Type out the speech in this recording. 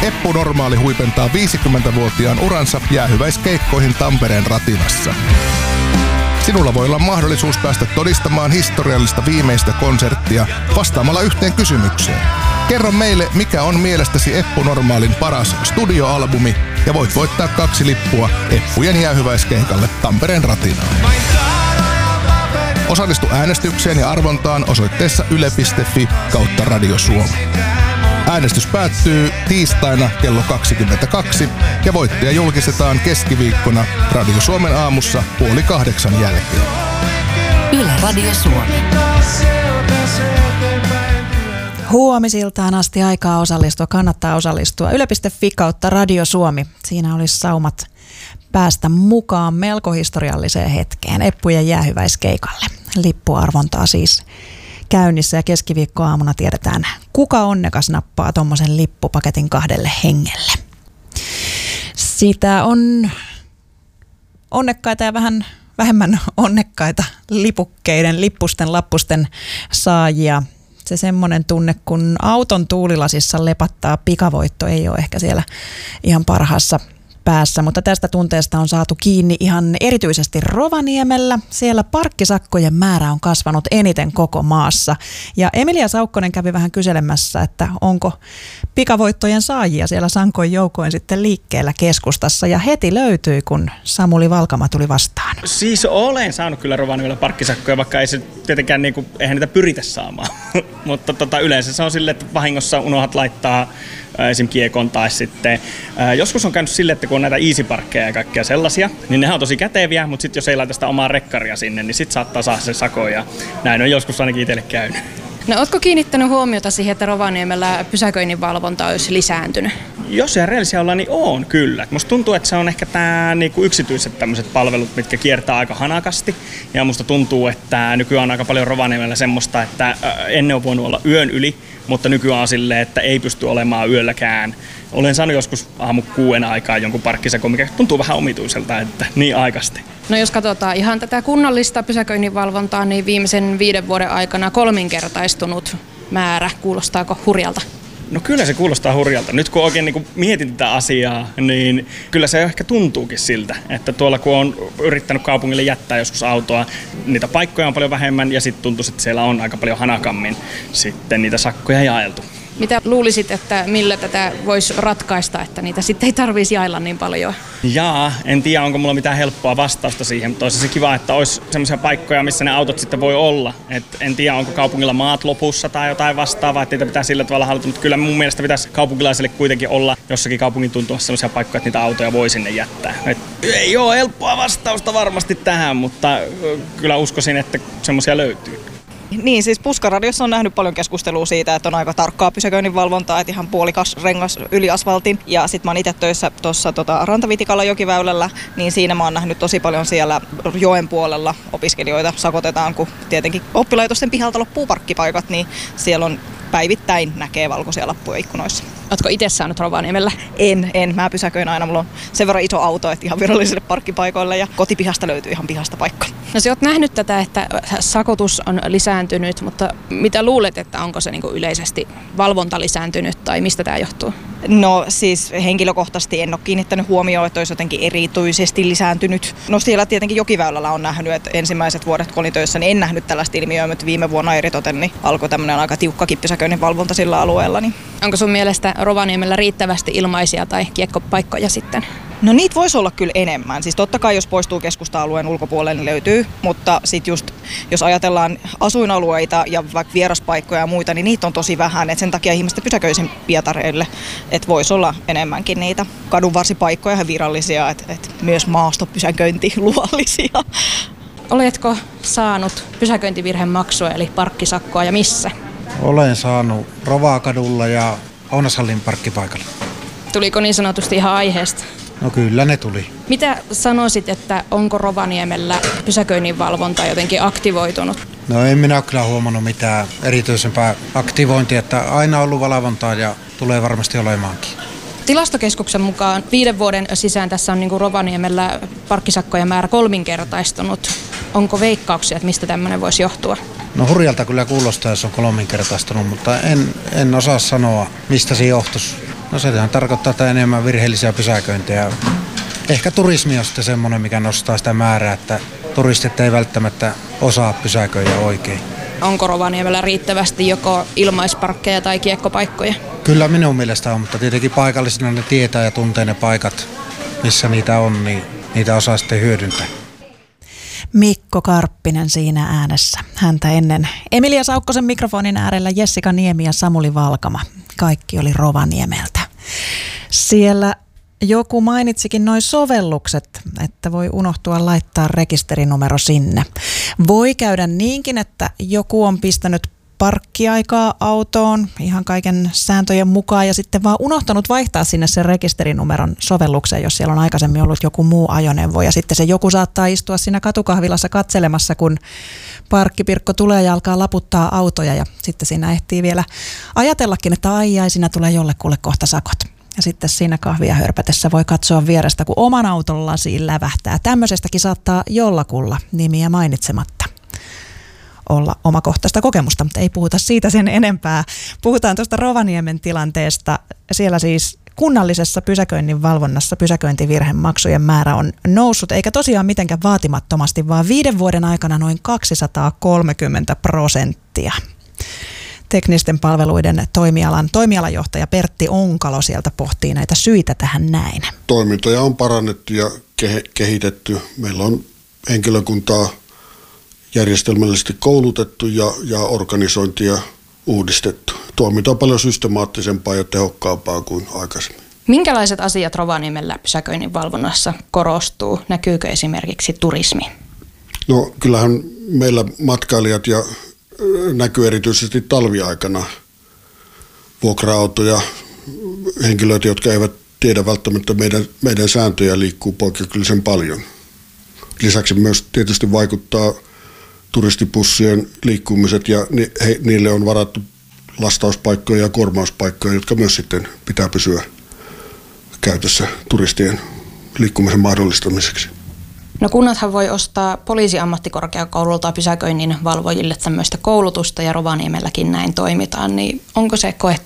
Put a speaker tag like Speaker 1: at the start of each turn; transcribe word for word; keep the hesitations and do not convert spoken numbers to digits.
Speaker 1: Eppu Normaali huipentaa viisikymmentävuotiaan uransa jäähyväiskeikkoihin Tampereen ratinassa. Sinulla voi olla mahdollisuus päästä todistamaan historiallista viimeistä konserttia vastaamalla yhteen kysymykseen. Kerro meille, mikä on mielestäsi Eppu Normaalin paras studioalbumi, ja voit voittaa kaksi lippua Eppujen jäähyväiskeikalle Tampereen ratinaan. Osallistu äänestykseen ja arvontaan osoitteessa yle piste fi kautta Radio Suomi. Äänestys päättyy tiistaina kello kaksikymmentäkaksi ja voittaja julkistetaan keskiviikkona Radio Suomen aamussa puoli kahdeksan jälkeen.
Speaker 2: Yle Radio Suomi.
Speaker 3: Huomisiltaan asti aikaa osallistua, kannattaa osallistua. yle piste fi kautta Radio Suomi. Siinä olisi saumat päästä mukaan melko historialliseen hetkeen Eppujen jäähyväiskeikalle. Lippuarvontaa siis käynnissä ja keskiviikkoaamuna tiedetään, kuka onnekas nappaa tommosen lippupaketin kahdelle hengelle. Siitä on onnekkaita ja vähän vähemmän onnekkaita lipukkeiden, lippusten, lappusten saajia. Se semmoinen tunne, kun auton tuulilasissa lepattaa pikavoitto, ei ole ehkä siellä ihan parhaassa päässä, mutta tästä tunteesta on saatu kiinni ihan erityisesti Rovaniemellä. Siellä parkkisakkojen määrä on kasvanut eniten koko maassa. Ja Emilia Saukkonen kävi vähän kyselemässä, että onko pikavoittojen saajia siellä sankoin joukoin sitten liikkeellä keskustassa. Ja heti löytyi, kun Samuli Valkama tuli vastaan.
Speaker 4: Siis olen saanut kyllä Rovaniemellä parkkisakkoja, vaikka ei se tietenkään, niin kuin, eihän niitä pyritä saamaan. Mutta tota, yleensä se on silleen, että vahingossa unohdat laittaa esim. Kiekon tai sitten ää, joskus on käynyt silleen, että kun on näitä easy-parkkeja ja kaikkea sellaisia, niin nehän on tosi käteviä, mutta sitten jos ei laita sitä omaa rekkaria sinne, niin sitten saattaa saada sen sakon ja näin on joskus ainakin itselle käynyt.
Speaker 5: No ootko kiinnittänyt huomiota siihen, että Rovaniemellä pysäköinnin valvonta olisi lisääntynyt?
Speaker 4: Jos ihan reellisiä ollaan, niin on kyllä. Musta tuntuu, että se on ehkä tää niinku yksityiset tämmöiset palvelut, mitkä kiertää aika hanakasti. Ja musta tuntuu, että nykyään on aika paljon Rovaniemellä semmoista, että ennen on voinut olla yön yli, mutta nykyään on silleen, että ei pysty olemaan yölläkään. Olen saanut joskus aamu kuuden aikaa jonkun parkkisakon, mikä tuntuu vähän omituiselta, että niin aikaisesti.
Speaker 5: No jos katsotaan ihan tätä kunnallista pysäköinninvalvontaa, niin viimeisen viiden vuoden aikana kolminkertaistunut määrä. Kuulostaako hurjalta?
Speaker 4: No kyllä se kuulostaa hurjalta. Nyt kun oikein niin kun mietin tätä asiaa, niin kyllä se ehkä tuntuukin siltä, että tuolla kun on yrittänyt kaupungille jättää joskus autoa, niitä paikkoja on paljon vähemmän ja sitten tuntuu, että siellä on aika paljon hanakammin sitten niitä sakkoja jaeltu.
Speaker 5: Mitä luulisit, että millä tätä voisi ratkaista, että niitä sitten ei tarvitsisi jailla niin paljon?
Speaker 4: Jaa, en tiedä onko mulla mitään helppoa vastausta siihen, mutta olisi se kiva, että olisi sellaisia paikkoja, missä ne autot sitten voi olla. Et en tiedä, onko kaupungilla maat lopussa tai jotain vastaavaa, että niitä pitää sillä tavalla hallita, mutta kyllä mun mielestä pitäisi kaupunkilaisille kuitenkin olla jossakin kaupungin tuntumassa sellaisia paikkoja, että niitä autoja voi sinne jättää. Et ei ole helppoa vastausta varmasti tähän, mutta kyllä uskoisin, että semmoisia löytyy.
Speaker 6: Niin, siis Puskaradiossa on nähnyt paljon keskustelua siitä, että on aika tarkkaa pysäköinninvalvontaa, että ihan puolikas rengas yli asfaltin. Ja sit mä oon itse töissä tuossa tota, Rantavitikalla jokiväylällä, niin siinä mä oon nähnyt tosi paljon siellä joen puolella opiskelijoita sakotetaan, kun tietenkin oppilaitosten pihalta loppuu parkkipaikat, niin siellä on päivittäin näkee valkoisia lappuja ikkunoissa.
Speaker 5: Ootko itse saanut Rovaniemellä?
Speaker 6: En, en. Mä pysäköin aina. Mulla on sen verran iso auto, että ihan virallisille parkkipaikoille ja kotipihasta löytyy ihan pihasta paikka.
Speaker 5: No sä oot nähnyt tätä, että sakotus on lisääntynyt, mutta mitä luulet, että onko se niinku yleisesti valvonta lisääntynyt tai mistä tämä johtuu?
Speaker 6: No siis henkilökohtaisesti en ole kiinnittänyt huomioon, että olisi jotenkin erityisesti lisääntynyt. No siellä tietenkin jokiväylällä on nähnyt, että ensimmäiset vuodet kun olin töissä, niin en nähnyt tällaista ilmiöä, mutta viime vuonna eritoten niin alkoi tämmöinen aika tiukkakin pysäköinnin valvonta sillä alueella. Niin.
Speaker 5: Onko sun mielestä Rovaniemellä riittävästi ilmaisia tai kiekkopaikkoja sitten?
Speaker 6: No niitä voisi olla kyllä enemmän. Siis totta kai jos poistuu keskusta-alueen ulkopuolelle, niin löytyy, mutta sitten just jos ajatellaan asuinalueita ja vaikka vieraspaikkoja ja muita, niin niitä on tosi vähän. Et sen takia ihmiset pysäköisin Pietareille, että voisi olla enemmänkin niitä kadunvarsipaikkoja ja virallisia, että et myös maastopysäköinti luvallisia.
Speaker 5: Oletko saanut pysäköintivirhemaksua eli parkkisakkoa ja missä?
Speaker 7: Olen saanut Rovakadulla ja Ounashallin parkkipaikalla.
Speaker 5: Tuliko niin sanotusti ihan aiheesta?
Speaker 7: No kyllä ne tuli.
Speaker 5: Mitä sanoisit, että onko Rovaniemellä pysäköinninvalvonta jotenkin aktivoitunut?
Speaker 7: No en minä ole kyllä huomannut mitään erityisempää aktivointia, että aina on ollut valvontaa ja tulee varmasti olemaankin.
Speaker 5: Tilastokeskuksen mukaan viiden vuoden sisään tässä on niin kuin Rovaniemellä parkkisakkojen määrä kolminkertaistunut. Onko veikkauksia, että mistä tämmöinen voisi johtua?
Speaker 7: No hurjalta kyllä kuulostaa, jos on kolminkertaistunut, mutta en, en osaa sanoa, mistä se johtuisi. No sehän tarkoittaa, että enemmän virheellisiä pysäköintejä. Ehkä turismi on sitten semmoinen, mikä nostaa sitä määrää, että turistit ei välttämättä osaa pysäköidä oikein.
Speaker 5: Onko Rovaniemellä riittävästi joko ilmaisparkkeja tai kiekkopaikkoja?
Speaker 7: Kyllä minun mielestä on, mutta tietenkin paikallisena ne tietää ja tuntee ne paikat, missä niitä on, niin niitä osaa sitten hyödyntää.
Speaker 3: Mikko Karppinen siinä äänessä. Häntä ennen Emilia Saukkosen mikrofonin äärellä Jessica Niemi ja Samuli Valkama. Kaikki oli Rovaniemeltä. Siellä joku mainitsikin noi sovellukset, että voi unohtua laittaa rekisterinumero sinne. Voi käydä niinkin, että joku on pistänyt parkkiaikaa autoon ihan kaiken sääntöjen mukaan ja sitten vaan unohtanut vaihtaa sinne sen rekisterinumeron sovellukseen, jos siellä on aikaisemmin ollut joku muu ajoneuvo. Ja sitten se joku saattaa istua siinä katukahvilassa katselemassa, kun parkkipirkko tulee ja alkaa laputtaa autoja ja sitten siinä ehtii vielä ajatellakin, että ai ai, siinä tulee jollekulle kohta sakot. Ja sitten siinä kahvia hörpätessä voi katsoa vierestä, kun oman auton lasiin lävähtää. Tämmöisestäkin saattaa jollakulla nimiä mainitsematta olla omakohtaista kokemusta, mutta ei puhuta siitä sen enempää. Puhutaan tuosta Rovaniemen tilanteesta. Siellä siis kunnallisessa pysäköinnin valvonnassa pysäköintivirhemaksujen määrä on noussut, eikä tosiaan mitenkään vaatimattomasti, vaan viiden vuoden aikana noin kaksisataakolmekymmentä prosenttia. Teknisten palveluiden toimialan toimialajohtaja Pertti Onkalo sieltä pohtii näitä syitä tähän näin.
Speaker 8: Toimintoja on parannettu ja kehitetty. Meillä on henkilökuntaa järjestelmällisesti koulutettu ja, ja organisointia uudistettu. Toiminta on paljon systemaattisempaa ja tehokkaampaa kuin aikaisemmin.
Speaker 5: Minkälaiset asiat Rovaniemellä pysäköinnin valvonnassa korostuu? Näkyykö esimerkiksi turismi?
Speaker 8: No kyllähän meillä matkailijat ja näkyy erityisesti talviaikana vuokra-autoja, henkilöitä, jotka eivät tiedä välttämättä meidän, meidän sääntöjä, liikkuu poikkeuksellisen paljon. Lisäksi myös tietysti vaikuttaa turistipussien liikkumiset ja ni, he, niille on varattu lastauspaikkoja ja kuormauspaikkoja, jotka myös sitten pitää pysyä käytössä turistien liikkumisen mahdollistamiseksi.
Speaker 5: No kunnathan voi ostaa poliisiammattikorkeakoululta pysäköinnin valvojille tämmöistä koulutusta ja Rovaniemelläkin näin toimitaan, niin onko se koettu